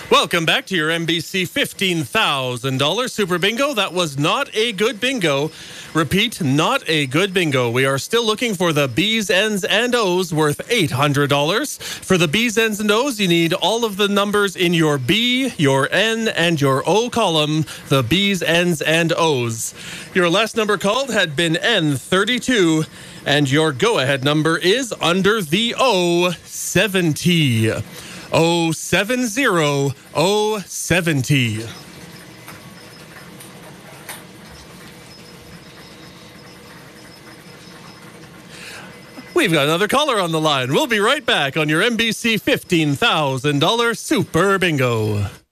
Welcome back to your NBC $15,000 Super Bingo. That was not a good bingo. Repeat, not a good bingo. We are still looking for the B's, N's, and O's worth $800. For the B's, N's, and O's, you need all of the numbers in your B, your N, and your O column, the B's, N's, and O's. Your last number called had been N32, and your go-ahead number is under the O, 70. 070 070. We've got another caller on the line. We'll be right back on your NBC $15,000 Super Bingo.